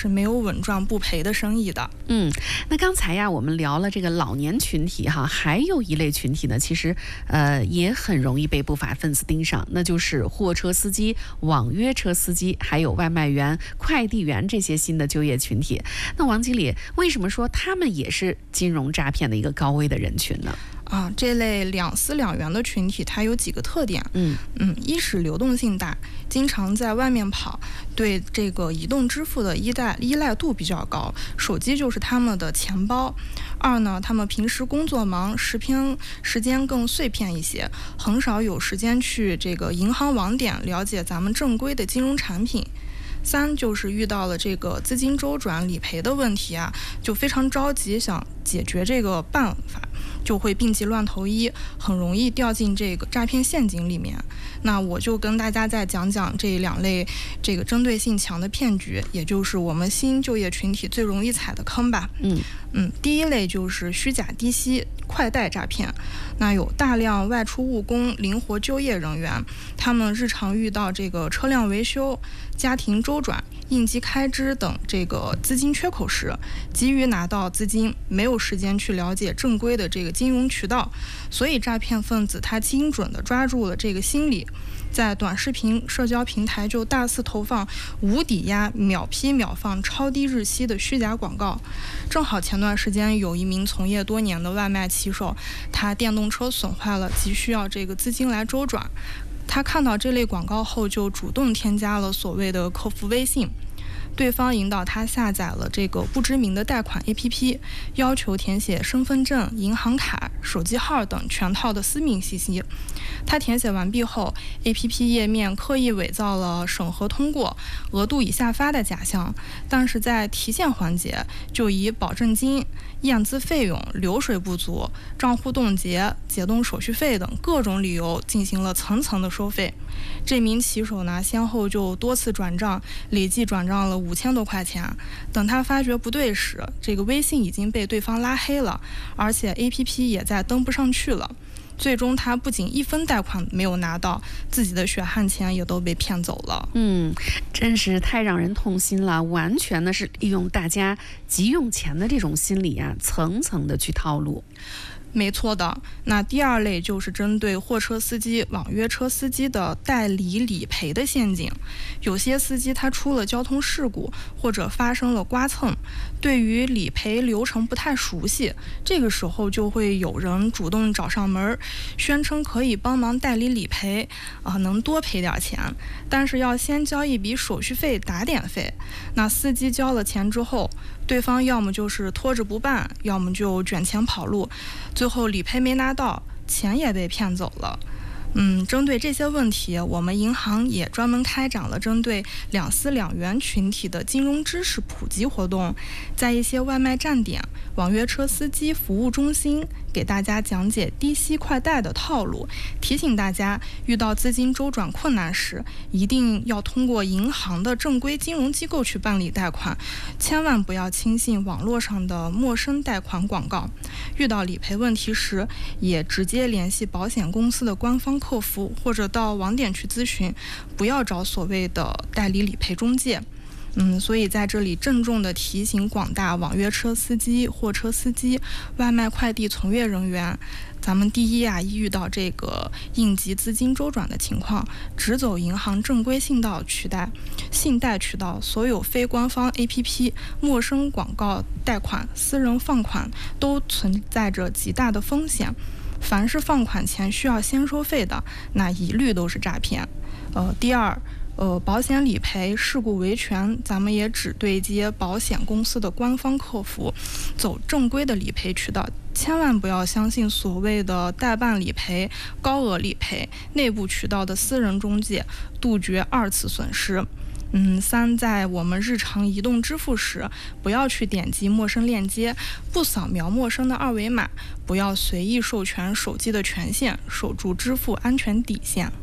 是没有稳赚不赔的生意的。 那刚才呀，我们聊了这个老年群体哈，还有一类群体呢，其实也很容易被不法分子盯上，那就是货车司机、网约车司机，还有外卖员、快递员这些新的就业群体。那王经理，为什么说他们也是金融诈骗的一个高危的人群呢？ 这类两司两员的群体，它有几个特点。一是流动性大，经常在外面跑，对这个移动支付的依赖度比较高，手机就是他们的钱包。二呢，他们平时工作忙，时间更碎片一些，很少有时间去这个银行网点了解咱们正规的金融产品。三就是遇到了这个资金周转理赔的问题就非常着急，想解决这个办法，就会病急乱投医，很容易掉进这个诈骗陷阱里面。那我就跟大家再讲讲这两类这个针对性强的骗局，也就是我们新就业群体最容易踩的坑吧。第一类就是虚假低息快贷诈骗。那有大量外出务工、灵活就业人员，他们日常遇到这个车辆维修、家庭周转、应急开支等这个资金缺口时，急于拿到资金，没有时间去了解正规的这个金融渠道，所以诈骗分子他精准地抓住了这个心理，在短视频社交平台就大肆投放无抵押、秒批秒放、超低日息的虚假广告。正好前段时间有一名从业多年的外卖骑手，他电动车损坏了，急需要这个资金来周转。他看到这类广告后，就主动添加了所谓的客服微信。对方引导他下载了这个不知名的贷款 APP， 要求填写身份证、银行卡、手机号等全套的私密信息。他填写完毕后， APP 页面刻意伪造了审核通过、额度已下发的假象，但是在提现环节就以保证金、验资费用、流水不足、账户冻结、解冻手续费等各种理由进行了层层的收费。这名骑手呢，先后就多次转账，累计转账了5000多块钱。等他发觉不对时，这个微信已经被对方拉黑了，而且 APP 也在登不上去了。最终他不仅1分贷款没有拿到，自己的血汗钱也都被骗走了。 真是太让人痛心了，完全的是利用大家急用钱的这种心理层层的去套路。 没错的。那第二类就是针对货车司机、网约车司机的代理理赔的陷阱。有些司机他出了交通事故或者发生了刮蹭，对于理赔流程不太熟悉，这个时候就会有人主动找上门，宣称可以帮忙代理理赔，能多赔点钱，但是要先交一笔手续费打点费。那司机交了钱之后，对方要么就是拖着不办，要么就卷钱跑路，最后理赔没拿到，钱也被骗走了。针对这些问题，我们银行也专门开展了针对两司两员群体的金融知识普及活动，在一些外卖站点、网约车司机服务中心给大家讲解低息快贷的套路，提醒大家遇到资金周转困难时，一定要通过银行的正规金融机构去办理贷款，千万不要轻信网络上的陌生贷款广告。遇到理赔问题时，也直接联系保险公司的官方客服，或者到网点去咨询，不要找所谓的代理理赔中介。所以在这里郑重地提醒广大网约车司机、货车司机、外卖快递从业人员，咱们第一遇到这个应急资金周转的情况，只走银行正规信贷渠道，所有非官方 APP、陌生广告贷款、私人放款都存在着极大的风险。凡是放款前需要先收费的，那一律都是诈骗。第二，保险理赔、事故维权，咱们也只对接保险公司的官方客服，走正规的理赔渠道，千万不要相信所谓的代办理赔、高额理赔、内部渠道的私人中介，杜绝2次损失。三，在我们日常移动支付时，不要去点击陌生链接，不扫描陌生的2维码，不要随意授权手机的权限，守住支付安全底线。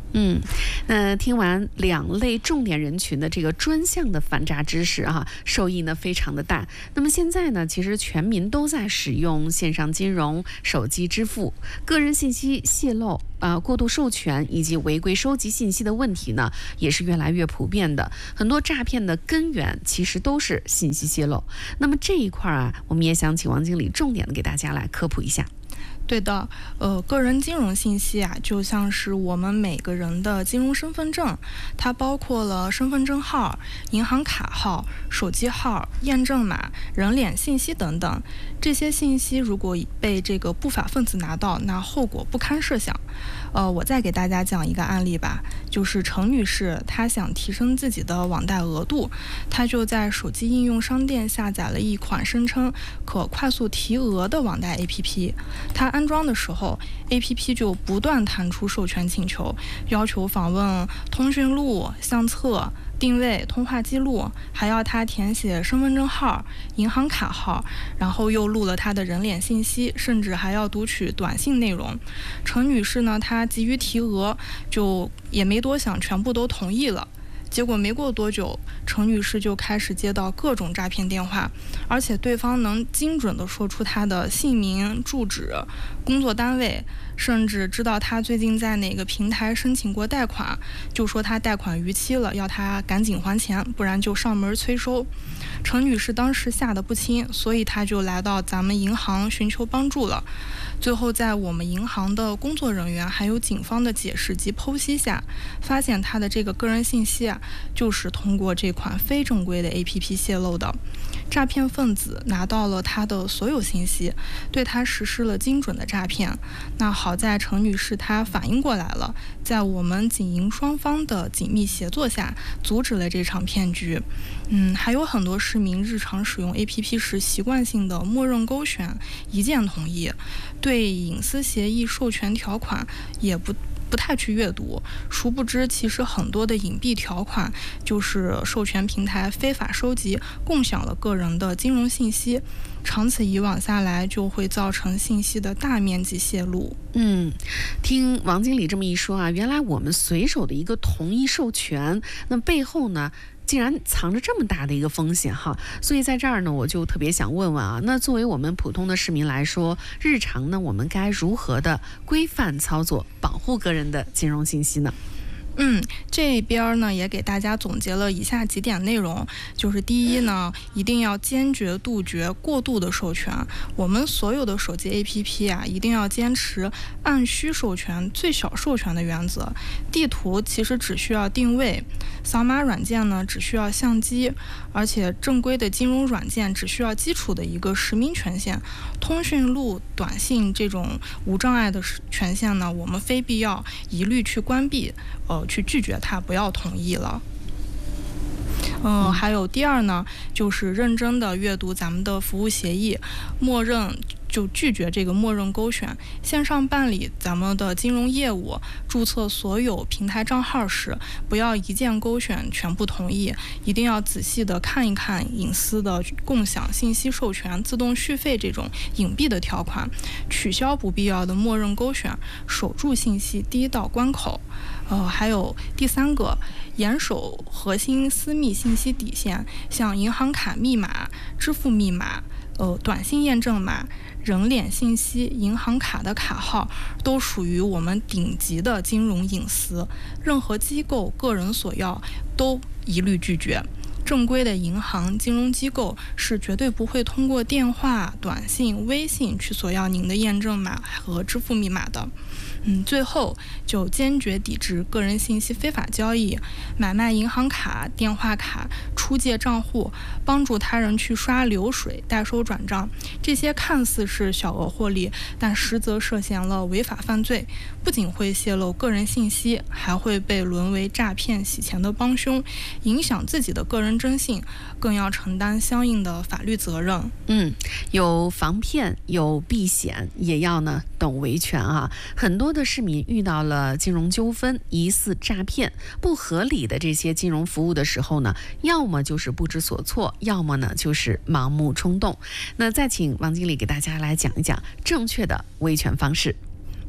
那听完2类重点人群的这个专项的反诈知识受益呢非常的大。那么现在呢，其实全民都在使用线上金融、手机支付，个人信息泄露、过度授权以及违规收集信息的问题呢，也是越来越普遍的。很多诈骗的根源其实都是信息泄露。那么这一块我们也想请王经理重点的给大家来科普一下。 对的，个人金融信息就像是我们每个人的金融身份证，它包括了身份证号、银行卡号、手机号、验证码、人脸信息等等。这些信息如果被这个不法分子拿到，那后果不堪设想。我再给大家讲一个案例吧，就是程女士，她想提升自己的网贷额度，她就在手机应用商店下载了一款声称可快速提额的网贷 APP。她安装的时候 ，APP 就不断弹出授权请求，要求访问通讯录、相册、定位、通话记录，还要他填写身份证号、银行卡号，然后又录了他的人脸信息，甚至还要读取短信内容。程女士呢，她急于提额，就也没多想，全部都同意了。结果没过多久，程女士就开始接到各种诈骗电话，而且对方能精准地说出她的姓名、住址、工作单位，甚至知道她最近在哪个平台申请过贷款，就说她贷款逾期了，要她赶紧还钱，不然就上门催收。程女士当时吓得不轻，所以她就来到咱们银行寻求帮助了。最后在我们银行的工作人员还有警方的解释及剖析下，发现她的这个个人信息就是通过这款非正规的 APP 泄露的。诈骗分子拿到了她的所有信息，对她实施了精准的诈骗。那好在程女士她反应过来了，在我们警银双方的紧密协作下，阻止了这场骗局。还有很多市民日常使用 APP 时习惯性的默认勾选一键同意，对隐私协议授权条款也不太去阅读，殊不知其实很多的隐蔽条款就是授权平台非法收集共享了个人的金融信息，长此以往下来就会造成信息的大面积泄露。 听王经理这么一说原来我们随手的一个同意授权，那背后呢竟然藏着这么大的一个风险所以在这儿呢，我就特别想问问那作为我们普通的市民来说，日常呢我们该如何的规范操作，保护个人的金融信息呢？ 这边呢也给大家总结了以下几点内容，就是第一呢，一定要坚决杜绝过度的授权。我们所有的手机 APP 一定要坚持按需授权、最小授权的原则。地图其实只需要定位，扫码软件呢只需要相机，而且正规的金融软件只需要基础的一个实名权限。通讯录、短信这种无障碍的权限呢，我们非必要一律去关闭，去拒绝它，不要同意了。还有第二呢，就是认真的阅读咱们的服务协议，默认就拒绝这个默认勾选。线上办理咱们的金融业务，注册所有平台账号时，不要一键勾选全部同意，一定要仔细的看一看隐私的共享、信息授权、自动续费这种隐蔽的条款，取消不必要的默认勾选，守住信息第一道关口。还有第三个，严守核心私密信息底线，像银行卡密码、支付密码、短信验证码、人脸信息、银行卡的卡号都属于我们顶级的金融隐私，任何机构、个人索要都一律拒绝。正规的银行、金融机构是绝对不会通过电话、短信、微信去索要您的验证码和支付密码的。最后就坚决抵制个人信息非法交易，买卖银行卡、电话卡、出借账户，帮助他人去刷流水、代收转账，这些看似是小额获利，但实则涉嫌了违法犯罪，不仅会泄露个人信息，还会被沦为诈骗洗钱的帮凶，影响自己的个人征信，更要承担相应的法律责任。 有防骗，有避险，也要呢懂维权很多的市民遇到了金融纠纷、疑似诈骗、不合理的这些金融服务的时候呢，要么就是不知所措，要么呢就是盲目冲动。那再请王经理给大家来讲一讲正确的维权方式。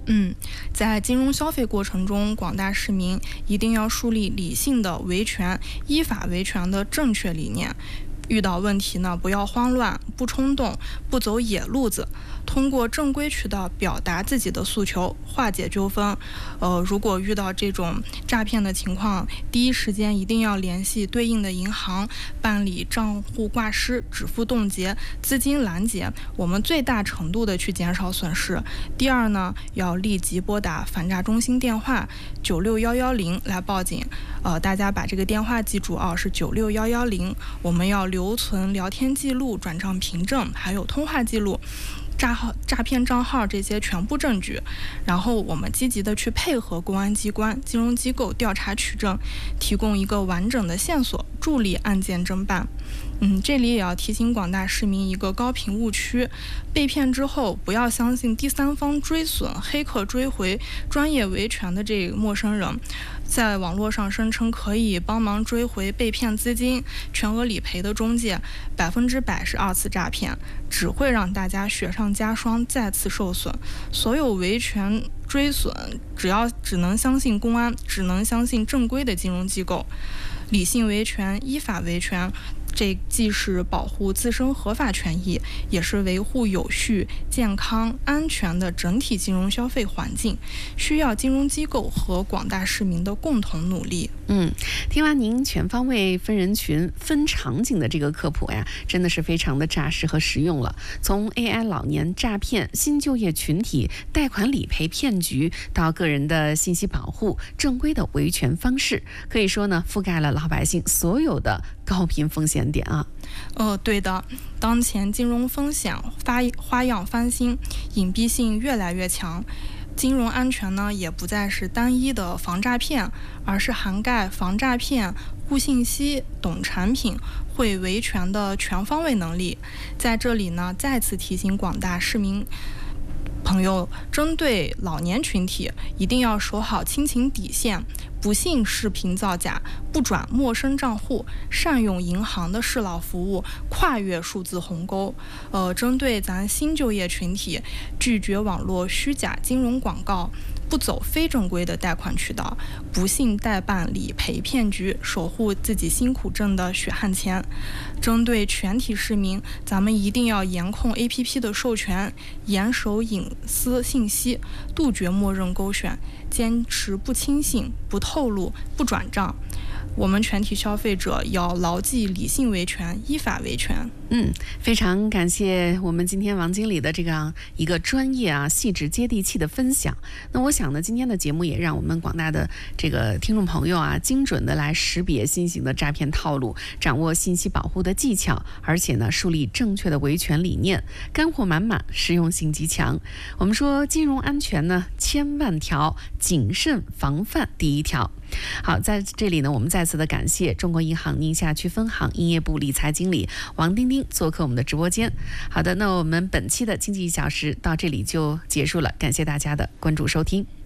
在金融消费过程中，广大市民一定要树立理性的维权、依法维权的正确理念。遇到问题呢，不要慌乱，不冲动，不走野路子，通过正规渠道表达自己的诉求，化解纠纷。如果遇到这种诈骗的情况，第一时间一定要联系对应的银行，办理账户挂失、止付冻结、资金拦截，我们最大程度的去减少损失。第二呢，要立即拨打反诈中心电话96110来报警。大家把这个电话记住啊，是96110。我们要留存聊天记录、转账凭证，还有通话记录、诈骗账号这些全部证据，然后我们积极的去配合公安机关、金融机构调查取证，提供一个完整的线索，助力案件侦办。这里也要提醒广大市民一个高频误区：被骗之后不要相信第三方追损、黑客追回、专业维权的这个陌生人，在网络上声称可以帮忙追回被骗资金、全额理赔的中介，100%是二次诈骗，只会让大家雪上加霜，再次受损。所有维权追损，只能相信公安，只能相信正规的金融机构。理性维权、依法维权，这既是保护自身合法权益，也是维护有序、健康、安全的整体金融消费环境，需要金融机构和广大市民的共同努力。 听完您全方位分人群、分场景的这个科普呀，真的是非常的扎实和实用了。从 AI 老年诈骗、新就业群体、贷款理赔骗局，到个人的信息保护、正规的维权方式，可以说呢，覆盖了老百姓所有的高频风险点啊。 对的，当前金融风险花样翻新，隐蔽性越来越强。金融安全呢，也不再是单一的防诈骗，而是涵盖防诈骗、护信息、懂产品、会维权的全方位能力。在这里呢，再次提醒广大市民朋友，针对老年群体，一定要守好亲情底线，不信视频造假，不转陌生账户，善用银行的适老服务，跨越数字鸿沟。针对咱新就业群体，拒绝网络虚假金融广告，不走非正规的贷款渠道，不信代办理赔骗局，守护自己辛苦挣的血汗钱。针对全体市民，咱们一定要严控 APP 的授权，严守隐私信息，杜绝默认勾选，坚持不轻信、不透露、不转账。我们全体消费者要牢记理性维权、依法维权。 非常感谢我们今天王经理的这样一个专业啊、细致接地气的分享。那我想呢，今天的节目也让我们广大的这个听众朋友啊，精准的来识别新型的诈骗套路，掌握信息保护的技巧，而且呢，树立正确的维权理念，干货满满，实用性极强。我们说金融安全呢，千万条，谨慎防范第一条。好，在这里呢，我们再次的感谢中国银行宁夏区分行营业部理财经理王丁丁做客我们的直播间。好的，那我们本期的经济1小时到这里就结束了，感谢大家的关注收听。